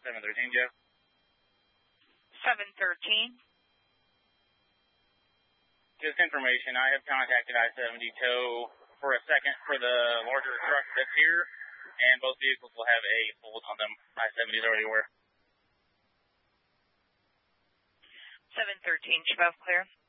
713, Jeff. 713. Just information, I have contacted I-70 tow for a second for the larger truck that's here, and both vehicles will have a hold on them. I-70 is already aware. 713, Chief, clear.